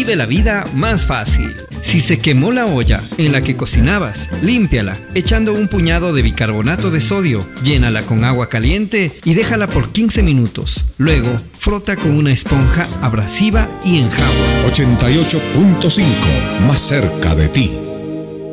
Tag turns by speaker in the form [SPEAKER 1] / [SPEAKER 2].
[SPEAKER 1] vive la vida más fácil. Si se quemó la olla en la que cocinabas, límpiala echando un puñado de bicarbonato de sodio, llénala con agua caliente y déjala por 15 minutos. Luego, frota con una esponja abrasiva y enjabona.
[SPEAKER 2] 88.5, más cerca de ti.